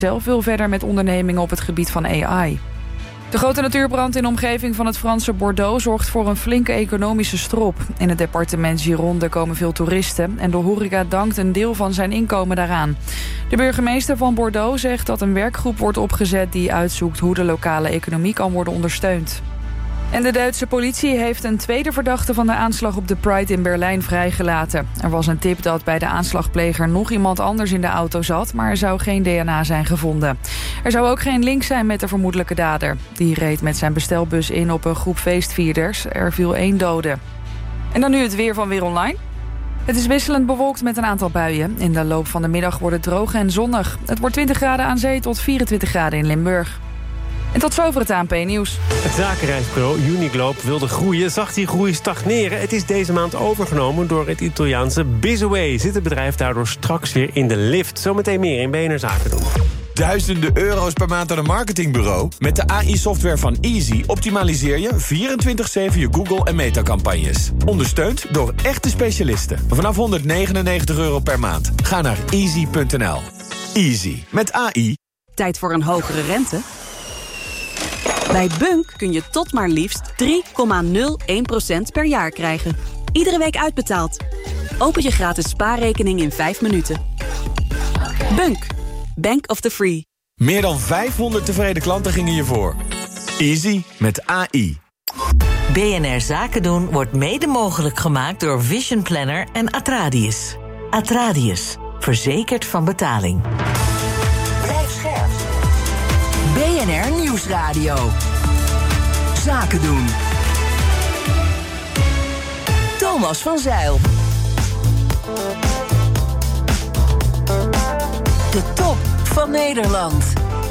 zelf wil verder met ondernemingen op het gebied van AI. De grote natuurbrand in de omgeving van het Franse Bordeaux zorgt voor een flinke economische strop. In het departement Gironde komen veel toeristen en de horeca dankt een deel van zijn inkomen daaraan. De burgemeester van Bordeaux zegt dat een werkgroep wordt opgezet die uitzoekt hoe de lokale economie kan worden ondersteund. En de Duitse politie heeft een tweede verdachte van de aanslag op de Pride in Berlijn vrijgelaten. Er was een tip dat bij de aanslagpleger nog iemand anders in de auto zat, maar er zou geen DNA zijn gevonden. Er zou ook geen link zijn met de vermoedelijke dader. Die reed met zijn bestelbus in op een groep feestvierders. Er viel 1 dode. En dan nu het weer van Weer Online. Het is wisselend bewolkt met een aantal buien. In de loop van de middag wordt het droog en zonnig. Het wordt 20 graden aan zee tot 24 graden in Limburg. En tot zover het ANP-nieuws. Het zakenreisbureau Uniglobe wilde groeien, zag die groei stagneren. Het is deze maand overgenomen door het Italiaanse Bizaway. Zit het bedrijf daardoor straks weer in de lift? Zometeen meer in BNR Zaken doen. Duizenden euro's per maand aan een marketingbureau? Met de AI-software van Easy optimaliseer je 24/7 je Google- en Meta-campagnes. Ondersteund door echte specialisten. Vanaf €199 per maand. Ga naar easy.nl. Easy. Met AI. Tijd voor een hogere rente? Bij Bunk kun je tot maar liefst 3,01% per jaar krijgen. Iedere week uitbetaald. Open je gratis spaarrekening in 5 minuten. Bunk. Bank of the Free. Meer dan 500 tevreden klanten gingen je voor. Easy met AI. BNR Zaken doen wordt mede mogelijk gemaakt door Vision Planner en Atradius. Atradius. Verzekerd van betaling. Blijf scherp. BNR Nieuwsradio. Zaken doen. Thomas van Zijl. De top van Nederland.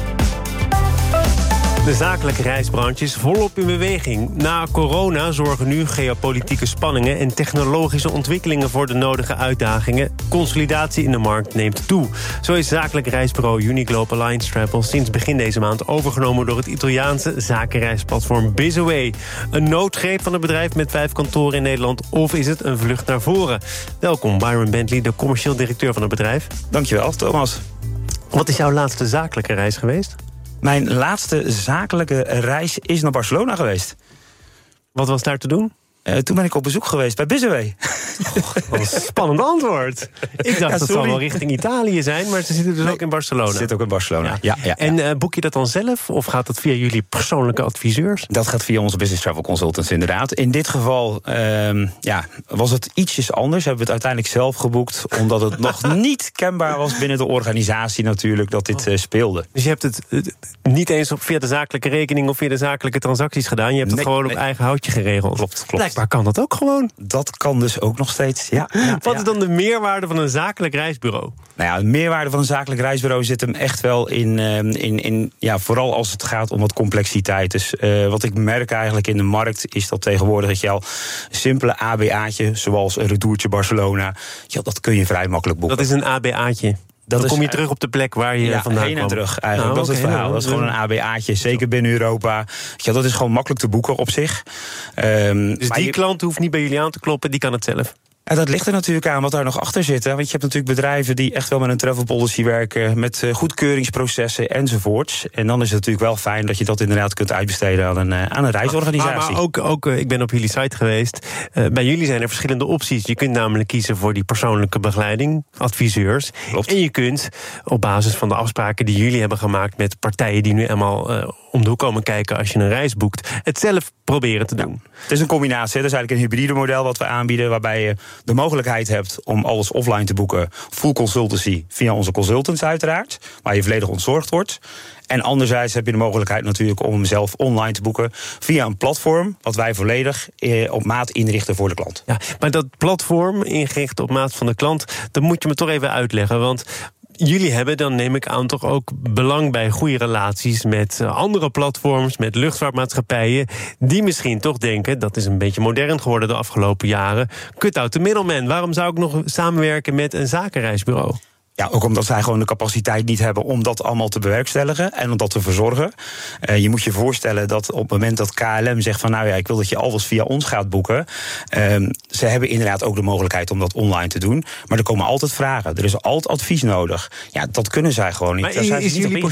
De zakelijke reisbranche is volop in beweging. Na corona zorgen nu geopolitieke spanningen en technologische ontwikkelingen voor de nodige uitdagingen. Consolidatie in de markt neemt toe. Zo is zakelijk reisbureau Uniglobe Alliance Travel sinds begin deze maand overgenomen door het Italiaanse zakenreisplatform Bizaway. Een noodgreep van het bedrijf met 5 kantoren in Nederland, of is het een vlucht naar voren? Welkom Byron Bentley, de commercieel directeur van het bedrijf. Dankjewel, Thomas. Wat is jouw laatste zakelijke reis geweest? Mijn laatste zakelijke reis is naar Barcelona geweest. Wat was daar te doen? Toen ben ik op bezoek geweest bij Bizaway. Wat een spannend antwoord. Ik dacht dat het zou wel richting Italië zijn, maar ze zitten dus ook in Barcelona. Ze zitten ook in Barcelona, ja. En boek je dat dan zelf, of gaat dat via jullie persoonlijke adviseurs? Dat gaat via onze business travel consultants, inderdaad. In dit geval was het ietsjes anders. Hebben we het uiteindelijk zelf geboekt, omdat het nog niet kenbaar was binnen de organisatie natuurlijk dat dit speelde. Dus je hebt het niet eens via de zakelijke rekening of via de zakelijke transacties gedaan. Je hebt het gewoon op eigen houtje geregeld. Klopt. Blijkbaar kan dat ook gewoon. Dat kan dus ook nog steeds, ja. Wat is dan de meerwaarde van een zakelijk reisbureau? Nou ja, de meerwaarde van een zakelijk reisbureau zit hem echt wel in vooral als het gaat om wat complexiteit. Dus wat ik merk eigenlijk in de markt is dat tegenwoordig dat je al een simpele ABA'tje, zoals een retourtje Barcelona, dat kun je vrij makkelijk boeken. Dat is een ABA'tje. Dan kom je terug op de plek waar je vandaan kwam. Heen en terug eigenlijk. Dat is het verhaal. Dat is gewoon een ABA'tje, zeker binnen Europa. Dat is gewoon makkelijk te boeken op zich. Dus die klant hoeft niet bij jullie aan te kloppen, die kan het zelf? En dat ligt er natuurlijk aan wat daar nog achter zit. Want je hebt natuurlijk bedrijven die echt wel met een travel policy werken, met goedkeuringsprocessen enzovoorts. En dan is het natuurlijk wel fijn dat je dat inderdaad kunt uitbesteden aan een reisorganisatie. Maar ook ik ben op jullie site geweest. Bij jullie zijn er verschillende opties. Je kunt namelijk kiezen voor die persoonlijke begeleiding, adviseurs. Klopt. En je kunt op basis van de afspraken die jullie hebben gemaakt met partijen die nu eenmaal om de hoek komen kijken als je een reis boekt, het zelf proberen te doen. Het is een combinatie. Dat is eigenlijk een hybride model wat we aanbieden, waarbij je de mogelijkheid hebt om alles offline te boeken. Full consultancy via onze consultants uiteraard, waar je volledig ontzorgd wordt. En anderzijds heb je de mogelijkheid natuurlijk om hem zelf online te boeken via een platform wat wij volledig op maat inrichten voor de klant. Ja, maar dat platform ingericht op maat van de klant, dat moet je me toch even uitleggen, want jullie hebben, dan neem ik aan, toch ook belang bij goede relaties met andere platforms, met luchtvaartmaatschappijen, die misschien toch denken, dat is een beetje modern geworden de afgelopen jaren, cut out the middleman. Waarom zou ik nog samenwerken met een zakenreisbureau? Ja, ook omdat zij gewoon de capaciteit niet hebben om dat allemaal te bewerkstelligen en om dat te verzorgen. Je moet je voorstellen dat op het moment dat KLM zegt van nou ja, ik wil dat je alles via ons gaat boeken. Ze hebben inderdaad ook de mogelijkheid om dat online te doen. Maar er komen altijd vragen. Er is altijd advies nodig. Ja, dat kunnen zij gewoon niet. Maar Daar zijn ze is niet op jullie